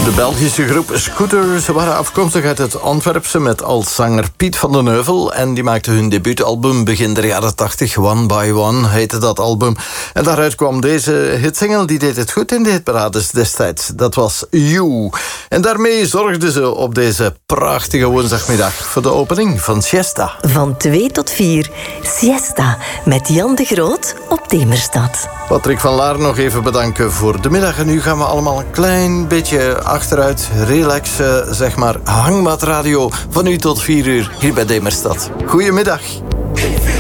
De Belgische groep Scooter, ze waren afkomstig uit het Antwerpse met als zanger Piet van den Heuvel. En die maakten hun debuutalbum begin der jaren 80. One by One heette dat album. En daaruit kwam deze hitsingle, die deed het goed in de hitparades destijds. Dat was You. En daarmee zorgden ze op deze prachtige woensdagmiddag voor de opening van Siesta. Van 2 tot 4, Siesta, met Jan de Groot op Demerstad. Patrick van Laar nog even bedanken voor de middag. En nu gaan we allemaal een klein beetje achteruit relaxen, zeg maar hangmatradio van nu tot 4 uur hier bij Demerstad. Goedemiddag.